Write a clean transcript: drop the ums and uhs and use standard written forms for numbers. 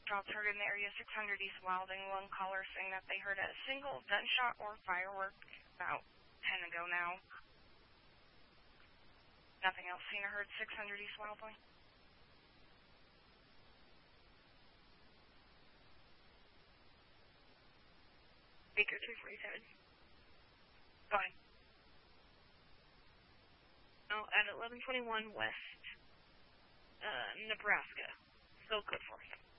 Draw target in the area 600 East Wilding. One caller saying that they heard a single gunshot or firework about 10 ago now. Nothing else seen or heard 600 East Wilding. Baker 347. Go ahead. No, at 1121 West, Nebraska. Still good for you.